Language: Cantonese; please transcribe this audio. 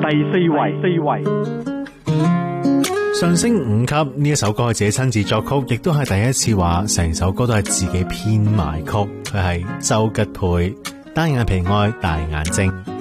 第四位。 上升5級呢一首歌係自己親自作曲，亦都係第一次話成首歌都係自己編埋曲。佢係周吉佩，單眼皮愛大眼睛。